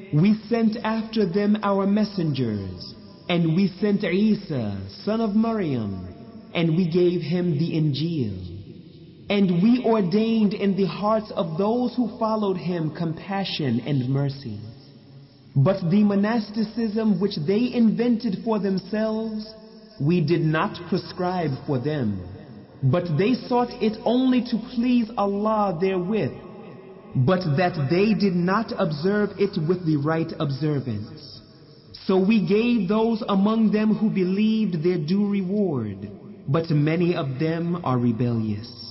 We sent after them our messengers, and we sent Isa, son of Maryam, and we gave him the Injil. And we ordained in the hearts of those who followed him compassion and mercy. But the monasticism which they invented for themselves, we did not prescribe for them, but they sought it only to please Allah therewith, but that they did not observe it with the right observance. So we gave those among them who believed their due reward, but many of them are rebellious.